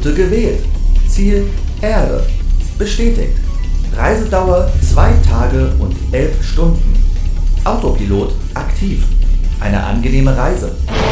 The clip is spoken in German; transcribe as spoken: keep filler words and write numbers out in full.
Route gewählt. Ziel Erde. Bestätigt. Reisedauer zwei Tage und elf Stunden. Autopilot aktiv. Eine angenehme Reise.